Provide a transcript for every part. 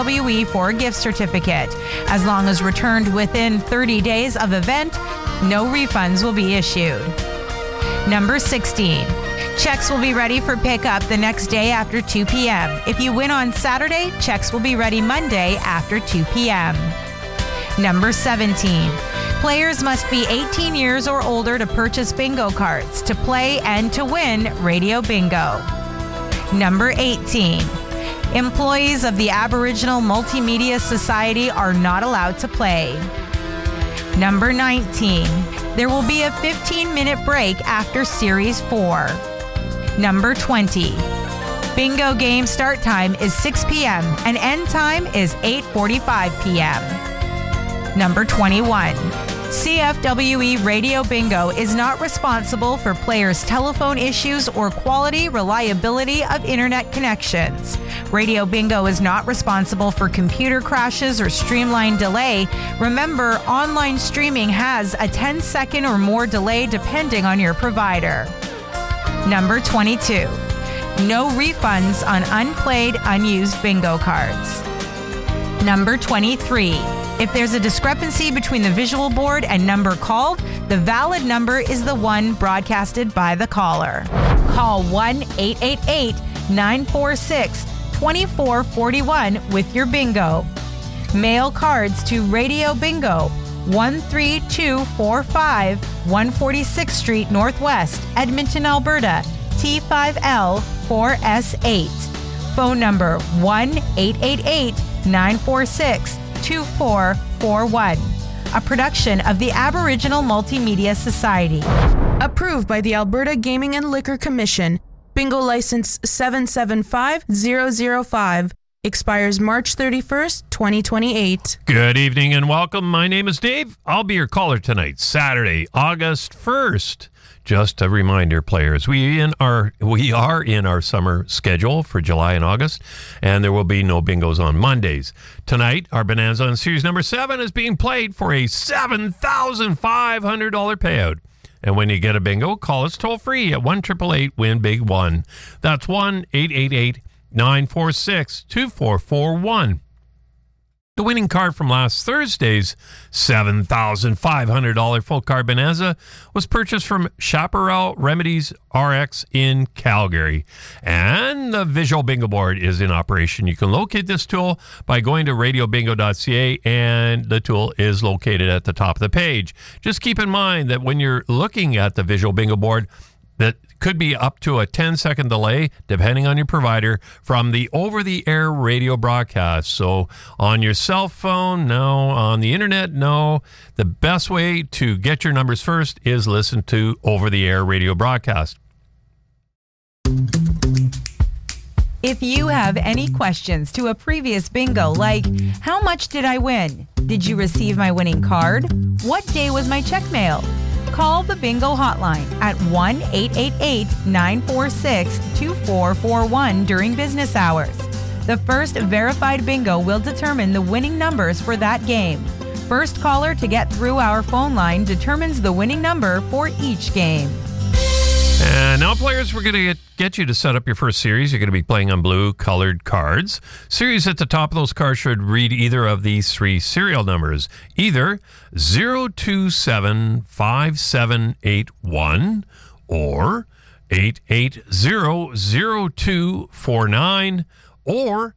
CFWE for a gift certificate. As long as returned within 30 days of event, no refunds will be issued. Number 16. Checks will be ready for pickup the next day after 2 p.m. If you win on Saturday, checks will be ready Monday after 2 p.m. Number 17. Players must be 18 years or older to purchase bingo cards, to play and to win Radio Bingo. Number 18. Employees of the Aboriginal Multimedia Society are not allowed to play. Number 19. There will be a 15-minute break after Series 4. Number 20. Bingo game start time is 6 p.m. and end time is 8:45 p.m. Number 21. CFWE Radio Bingo is not responsible for players' telephone issues or quality reliability of internet connections. Radio Bingo is not responsible for computer crashes or streamline delay. Remember, online streaming has a 10-second or more delay depending on your provider. Number 22. No refunds on unplayed, unused bingo cards. Number 23. If there's a discrepancy between the visual board and number called, the valid number is the one broadcasted by the caller. Call 1-888-946-2441 with your bingo. Mail cards to Radio Bingo, 13245 146th Street Northwest, Edmonton, Alberta, T5L4S8. Phone number 1-888-946-2441. A production of the Aboriginal Multimedia Society. Approved by the Alberta Gaming and Liquor Commission. Bingo license 775005. Expires March 31st, 2028. Good evening and welcome. My name is Dave. I'll be your caller tonight, Saturday, August 1st. Just a reminder, players, we are in our summer schedule for July and August, and there will be no bingos on Mondays. Tonight, our Bonanza on Series number 7 is being played for a $7,500 payout. And when you get a bingo, call us toll-free at 1-888-WIN-BIG-1. That's 1-888-946-2441. The winning card from last Thursday's $7,500 full card Bonanza was purchased from Chaparral Remedies RX in Calgary. And the visual bingo board is in operation. You can locate this tool by going to radiobingo.ca, and the tool is located at the top of the page. Just keep in mind that when you're looking at the visual bingo board, that could be up to a 10-second delay, depending on your provider, from the over-the-air radio broadcast. So on your cell phone, no. On the internet, no. The best way to get your numbers first is listen to over-the-air radio broadcast. If you have any questions to a previous bingo, like, how much did I win? Did you receive my winning card? What day was my check mailed? Call the bingo hotline at 1-888-946-2441 during business hours. The first verified bingo will determine the winning numbers for that game. First caller to get through our phone line determines the winning number for each game. And now, players, we're going to get you to set up your first series. You're going to be playing on blue-colored cards. Series at the top of those cards should read either of these three serial numbers, either 0275781 or 8800249 or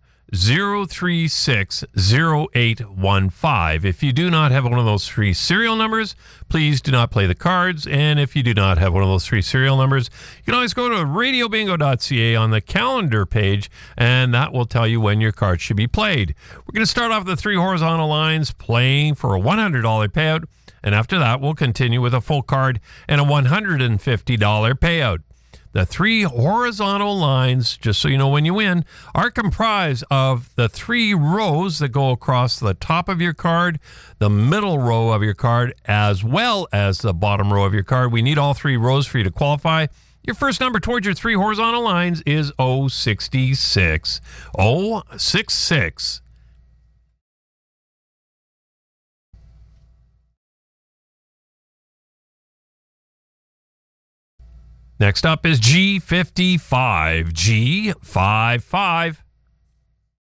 0360815. If you do not have one of those three serial numbers, please do not play the cards. And if you do not have one of those three serial numbers, you can always go to radiobingo.ca on the calendar page, and that will tell you when your cards should be played. We're going to start off the three horizontal lines playing for a $100 payout, and after that, we'll continue with a full card and a $150 payout. The three horizontal lines, just so you know when you win, are comprised of the three rows that go across the top of your card, the middle row of your card, as well as the bottom row of your card. We need all three rows for you to qualify. Your first number towards your three horizontal lines is 066. 066. Next up is G55. G55.